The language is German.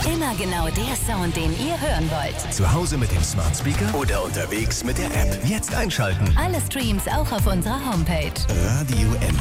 Immer genau der Sound, den ihr hören wollt. Zu Hause mit dem Smart Speaker oder unterwegs mit der App. Jetzt einschalten. Alle Streams auch auf unserer Homepage. Radio N.